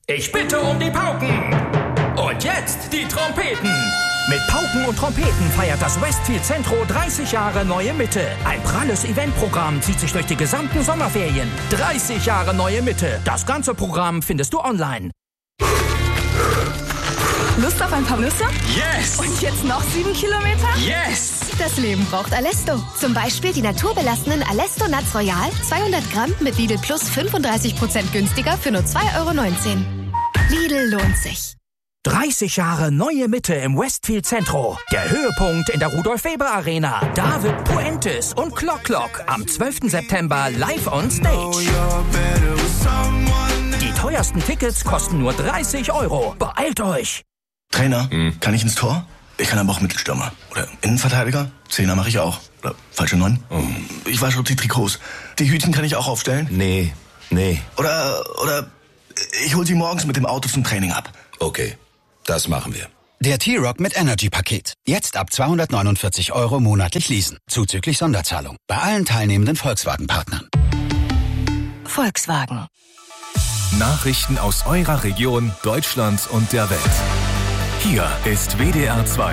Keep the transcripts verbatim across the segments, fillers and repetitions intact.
Ich bitte um die Pauken. Und jetzt die Trompeten. Mit Pauken und Trompeten feiert das Westfield Centro dreißig Jahre Neue Mitte. Ein pralles Eventprogramm zieht sich durch die gesamten Sommerferien. dreißig Jahre Neue Mitte. Das ganze Programm findest du online. Lust auf ein paar Nüsse? Yes! Und jetzt noch sieben Kilometer? Yes! Das Leben braucht Alesto. Zum Beispiel die naturbelassenen Alesto Nuts Royal, zweihundert Gramm mit Lidl Plus fünfunddreißig Prozent günstiger für nur zwei Euro neunzehn. Lidl lohnt sich. dreißig Jahre Neue Mitte im Westfield Centro. Der Höhepunkt in der Rudolf-Weber-Arena. David Puentes und Clock Clock am zwölften September live on stage. Die teuersten Tickets kosten nur dreißig Euro. Beeilt euch! Trainer, hm. kann ich ins Tor? Ich kann aber auch Mittelstürmer. Oder Innenverteidiger? Zehner mache ich auch. Oder falsche Neun? Oh. Ich wasche die Trikots. Die Hütchen kann ich auch aufstellen? Nee, nee. Oder, oder ich hol sie morgens mit dem Auto zum Training ab. Okay, das machen wir. Der T-Rock mit Energy-Paket. Jetzt ab zweihundertneunundvierzig Euro monatlich leasen. Zuzüglich Sonderzahlung. Bei allen teilnehmenden Volkswagen-Partnern. Volkswagen. Nachrichten aus eurer Region, Deutschland und der Welt. Hier ist W D R zwei.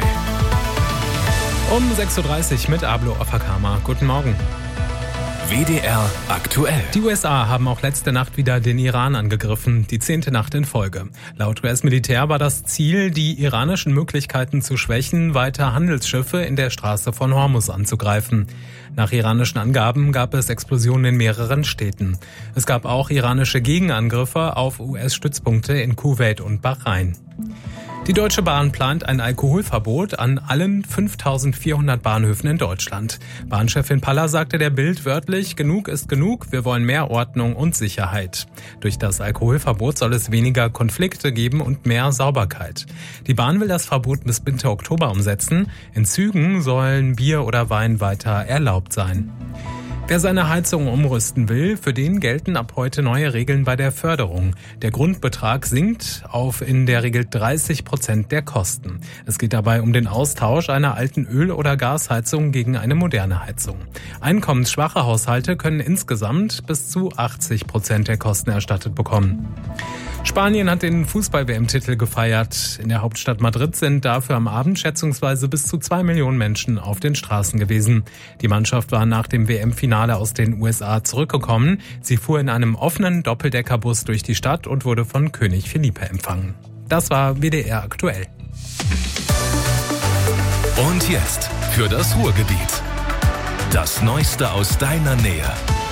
Um sechs Uhr dreißig mit Ablo Ofakama. Guten Morgen. W D R aktuell. Die U S A haben auch letzte Nacht wieder den Iran angegriffen, die zehnte Nacht in Folge. Laut U S-Militär war das Ziel, die iranischen Möglichkeiten zu schwächen, weiter Handelsschiffe in der Straße von Hormuz anzugreifen. Nach iranischen Angaben gab es Explosionen in mehreren Städten. Es gab auch iranische Gegenangriffe auf U S-Stützpunkte in Kuwait und Bahrain. Die Deutsche Bahn plant ein Alkoholverbot an allen fünftausendvierhundert Bahnhöfen in Deutschland. Bahnchefin Paller sagte der Bild wörtlich, genug ist genug, wir wollen mehr Ordnung und Sicherheit. Durch das Alkoholverbot soll es weniger Konflikte geben und mehr Sauberkeit. Die Bahn will das Verbot bis Mitte Oktober umsetzen. In Zügen sollen Bier oder Wein weiter erlaubt sein. Wer seine Heizung umrüsten will, für den gelten ab heute neue Regeln bei der Förderung. Der Grundbetrag sinkt auf in der Regel dreißig Prozent der Kosten. Es geht dabei um den Austausch einer alten Öl- oder Gasheizung gegen eine moderne Heizung. Einkommensschwache Haushalte können insgesamt bis zu achtzig Prozent der Kosten erstattet bekommen. Spanien hat den Fußball-W M-Titel gefeiert. In der Hauptstadt Madrid sind dafür am Abend schätzungsweise bis zu zwei Millionen Menschen auf den Straßen gewesen. Die Mannschaft war nach dem W M-Finale aus den U S A zurückgekommen. Sie fuhr in einem offenen Doppeldeckerbus durch die Stadt und wurde von König Felipe empfangen. Das war W D R aktuell. Und jetzt für das Ruhrgebiet. Das Neueste aus deiner Nähe.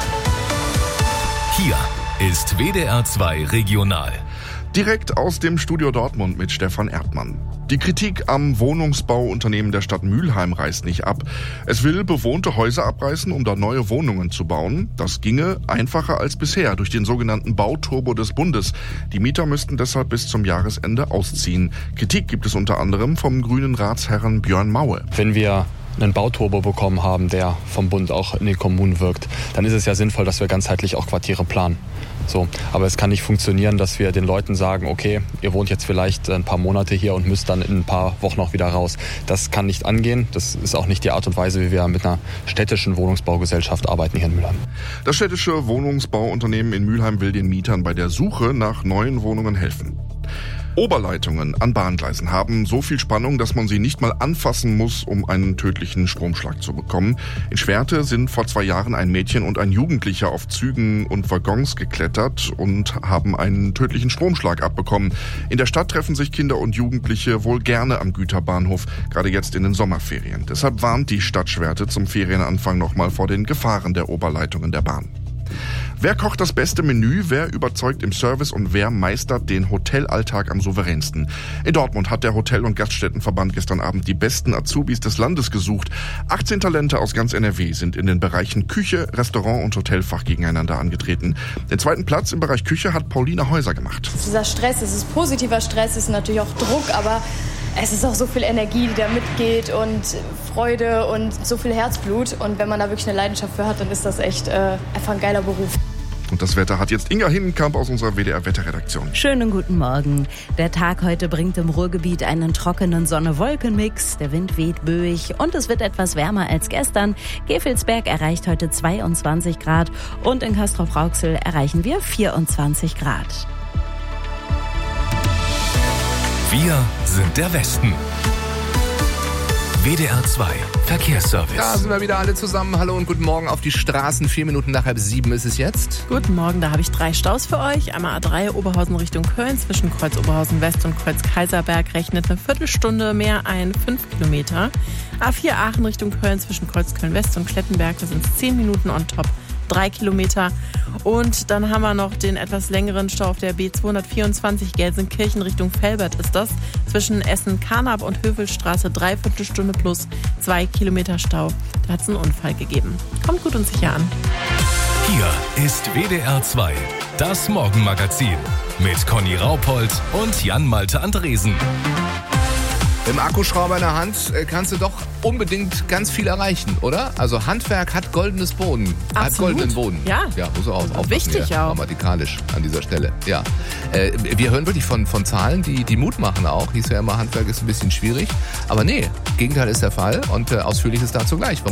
Hier ist W D R zwei Regional. Direkt aus dem Studio Dortmund mit Stefan Erdmann. Die Kritik am Wohnungsbauunternehmen der Stadt Mülheim reißt nicht ab. Es will bewohnte Häuser abreißen, um da neue Wohnungen zu bauen. Das ginge einfacher als bisher durch den sogenannten Bauturbo des Bundes. Die Mieter müssten deshalb bis zum Jahresende ausziehen. Kritik gibt es unter anderem vom grünen Ratsherrn Björn Maue. Wenn wir einen Bauturbo bekommen haben, der vom Bund auch in den Kommunen wirkt, dann ist es ja sinnvoll, dass wir ganzheitlich auch Quartiere planen. So, aber es kann nicht funktionieren, dass wir den Leuten sagen, okay, ihr wohnt jetzt vielleicht ein paar Monate hier und müsst dann in ein paar Wochen auch wieder raus. Das kann nicht angehen. Das ist auch nicht die Art und Weise, wie wir mit einer städtischen Wohnungsbaugesellschaft arbeiten hier in Mülheim. Das städtische Wohnungsbauunternehmen in Mülheim will den Mietern bei der Suche nach neuen Wohnungen helfen. Oberleitungen an Bahngleisen haben so viel Spannung, dass man sie nicht mal anfassen muss, um einen tödlichen Stromschlag zu bekommen. In Schwerte sind vor zwei Jahren ein Mädchen und ein Jugendlicher auf Zügen und Waggons geklettert und haben einen tödlichen Stromschlag abbekommen. In der Stadt treffen sich Kinder und Jugendliche wohl gerne am Güterbahnhof, gerade jetzt in den Sommerferien. Deshalb warnt die Stadt Schwerte zum Ferienanfang nochmal vor den Gefahren der Oberleitungen der Bahn. Wer kocht das beste Menü, wer überzeugt im Service und wer meistert den Hotelalltag am souveränsten? In Dortmund hat der Hotel- und Gaststättenverband gestern Abend die besten Azubis des Landes gesucht. achtzehn Talente aus ganz N R W sind in den Bereichen Küche, Restaurant und Hotelfach gegeneinander angetreten. Den zweiten Platz im Bereich Küche hat Paulina Häuser gemacht. Dieser Stress, es ist positiver Stress, es ist natürlich auch Druck, aber es ist auch so viel Energie, die da mitgeht und Freude und so viel Herzblut. Und wenn man da wirklich eine Leidenschaft für hat, dann ist das echt äh, einfach ein geiler Beruf. Und das Wetter hat jetzt Inga Hinnenkamp aus unserer W D R-Wetterredaktion. Schönen guten Morgen. Der Tag heute bringt im Ruhrgebiet einen trockenen Sonne-Wolken-Mix. Der Wind weht böig und es wird etwas wärmer als gestern. Gevelsberg erreicht heute zweiundzwanzig Grad und in Castrop-Rauxel erreichen wir vierundzwanzig Grad. Wir sind der Westen. W D R zwei Verkehrsservice. Da sind wir wieder alle zusammen. Hallo und guten Morgen auf die Straßen. Vier Minuten nach halb sieben ist es jetzt. Guten Morgen, da habe ich drei Staus für euch. Einmal A drei Oberhausen Richtung Köln zwischen Kreuz Oberhausen West und Kreuz Kaiserberg rechnet eine Viertelstunde mehr ein, fünf Kilometer. A vier Aachen Richtung Köln zwischen Kreuz Köln West und Klettenberg, da sind es zehn Minuten on top. Drei Kilometer. Und dann haben wir noch den etwas längeren Stau auf der B zweihundertvierundzwanzig Gelsenkirchen Richtung Velbert ist das. Zwischen Essen-Karnap und Hövelstraße dreiviertel Stunde plus zwei Kilometer Stau. Da hat es einen Unfall gegeben. Kommt gut und sicher an. Hier ist W D R zwei, das Morgenmagazin mit Conny Raupold und Jan-Malte Andresen. Im Akkuschrauber in der Hand kannst du doch unbedingt ganz viel erreichen, oder? Also Handwerk hat goldenes Boden. Absolut. Hat goldenen Boden. Ja. Ja, muss auch aufpassen. Wichtig hier, auch. Grammatikalisch an dieser Stelle. Ja. Äh, wir hören wirklich von, von Zahlen, die, die Mut machen auch. Hieß ja immer, Handwerk ist ein bisschen schwierig. Aber nee, Gegenteil ist der Fall. Und äh, Ausführliches dazu gleich.